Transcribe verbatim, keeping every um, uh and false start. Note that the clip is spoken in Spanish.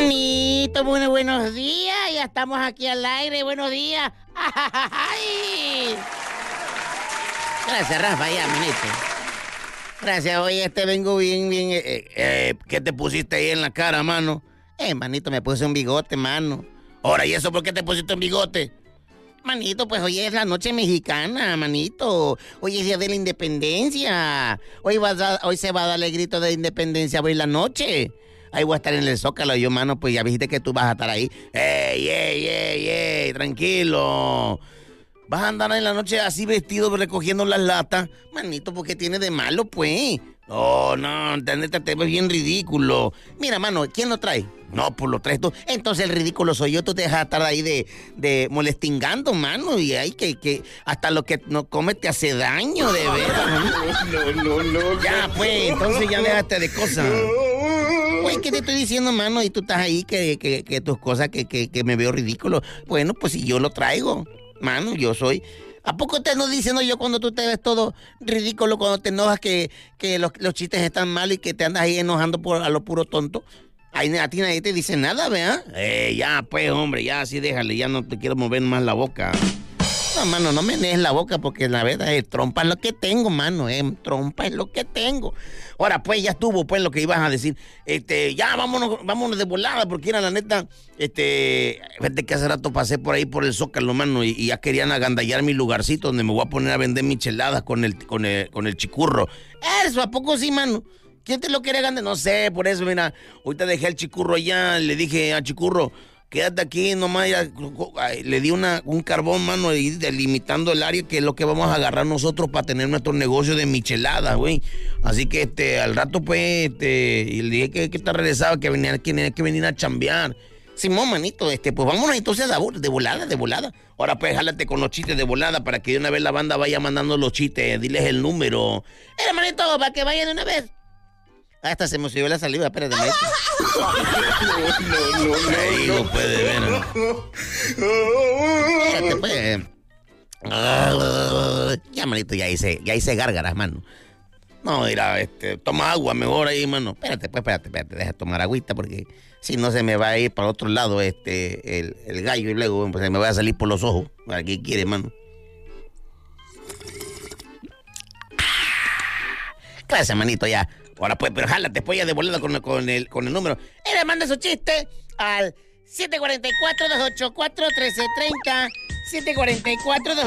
Manito, bueno, buenos días. Ya estamos aquí al aire. Buenos días. ¡Ay! Gracias, Rafa, ya, manito. Gracias, oye, este vengo bien, bien. Eh, eh, ¿Qué te pusiste ahí en la cara, mano? Eh, manito, me puse un bigote, mano. Ahora, ¿y eso por qué te pusiste un bigote? Manito, pues hoy es la noche mexicana, manito. Hoy es día de la independencia. Hoy, vas a, hoy se va a dar el grito de independencia hoy en la noche. Ahí voy a estar en el Zócalo, yo, mano, pues ya viste que tú vas a estar ahí. ¡Ey, ey, ey, ey! Tranquilo. ¿Vas a andar en la noche así vestido recogiendo las latas? Manito, ¿por qué tiene de malo, pues? No, no, neta, te ves bien ridículo. Mira, mano, ¿quién lo trae? No, pues lo traes tú. Entonces el ridículo soy yo. Tú te dejas estar ahí de, de molestingando, mano. Y ahí que, que hasta lo que no comes te hace daño, de veras. No, no, no, no. Ya, pues, entonces ya déjate de cosas. Pues, ¿qué te estoy diciendo, mano? Y tú estás ahí que, que, que tus cosas que, que, que me veo ridículo. Bueno, pues si yo lo traigo, mano, yo soy... ¿A poco te ando diciendo yo cuando tú te ves todo ridículo, cuando te enojas que, que los, los chistes están mal y que te andas ahí enojando por, a lo puro tonto? Ahí a ti nadie te dice nada, ¿verdad? Eh, ya, pues, hombre, ya, así déjale, ya no te quiero mover más la boca. No, mano, no me dejes la boca porque la verdad es trompa es lo que tengo, mano, eh, trompa es lo que tengo. Ahora, pues, ya estuvo, pues, lo que ibas a decir. Este, ya, vámonos, vámonos de volada, porque era la neta, este, fíjate que hace rato pasé por ahí por el Zócalo, mano, y, y ya querían agandallar mi lugarcito donde me voy a poner a vender micheladas con el, con el, con el chicurro. Eso, ¿a poco sí, mano? ¿Quién te lo quiere ganar? No sé, por eso, mira, ahorita dejé al chicurro allá, le dije a chicurro, quédate aquí nomás, ya, le di una, un carbón, mano, y delimitando el área que es lo que vamos a agarrar nosotros para tener nuestro negocio de micheladas, güey. Así que, este, al rato, pues, este, y le dije que, que te regresaba, que venía, que tenía que venir a chambear. Simón, manito, este, pues vámonos entonces de volada, de volada. Ahora, pues, jálate con los chistes de volada para que de una vez la banda vaya mandando los chistes, diles el número. Eh, manito, para que vayan de una vez. Hasta se me subió la saliva, espérate, maestro. No, no, no, ahí no. lo puede ver, ¿no? Espérate, pues. Ya, manito, ya hice, ya hice gárgaras, mano. No, mira, este, toma agua mejor ahí, mano. Espérate, pues, espérate, espérate, deja tomar agüita porque si no se me va a ir para otro lado este, el, el gallo y luego pues, se me va a salir por los ojos. ¿Para qué quiere, mano? Gracias, manito, ya. Ahora pues, pero jálate, después ya de volada con, con, el, con el número. Y le manda su chiste al siete cuatro cuatro, dos ocho cuatro, uno tres tres cero. siete cuatro cuatro, dos